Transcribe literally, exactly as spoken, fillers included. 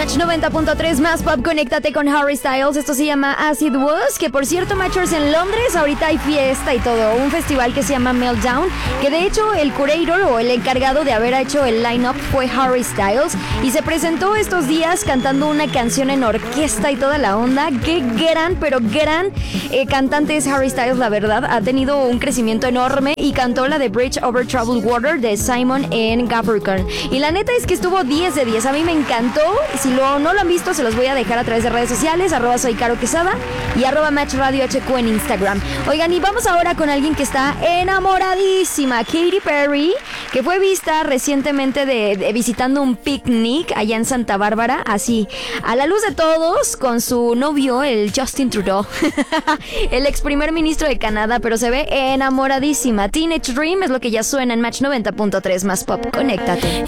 Match noventa punto tres más pop, conéctate con Harry Styles. Esto se llama As It Was, que por cierto, Matchers, en Londres ahorita hay fiesta y todo. Un festival que se llama Meltdown, que de hecho el curator o el encargado de haber hecho el line-up fue Harry Styles, y se presentó estos días cantando una canción en orquesta y toda la onda. Qué gran, pero gran eh, cantante es Harry Styles, la verdad. Ha tenido un crecimiento enorme y cantó la de Bridge Over Troubled Water de Simon en Capricorn. Y la neta es que estuvo diez de diez. A mí me encantó. Si lo, no lo han visto, se los voy a dejar a través de redes sociales, arroba soy Caro Quesada y arroba Match Radio H Q en Instagram. Oigan, y vamos ahora con alguien que está enamoradísima, Katy Perry, que fue vista recientemente de, de visitando un picnic allá en Santa Bárbara, así, a la luz de todos, con su novio, el Justin Trudeau, el ex primer ministro de Canadá, pero se ve enamoradísima. Teenage Dream es lo que ya suena en Match noventa punto tres más pop. Conéctate.